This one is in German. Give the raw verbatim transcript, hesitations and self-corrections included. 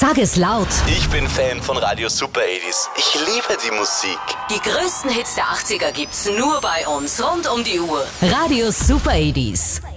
Sag es laut. Ich bin Fan von Radio Super achtziger. Ich liebe die Musik. Die größten Hits der achtziger gibt's nur bei uns rund um die Uhr. Radio Super achtziger.